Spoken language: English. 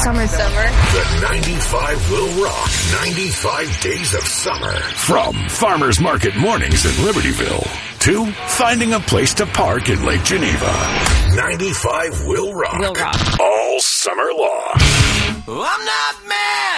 Summer. The 95 will rock 95 days of summer. From Farmers Market mornings in Libertyville to finding a place to park in Lake Geneva. 95 will rock. Will rock. All summer long. I'm not mad.